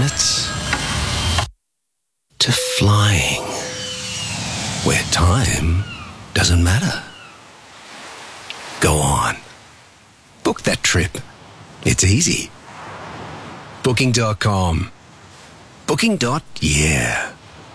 minutes to flying, where time doesn't matter. Go on. Book that trip. It's easy. Booking.com. Booking.yeah.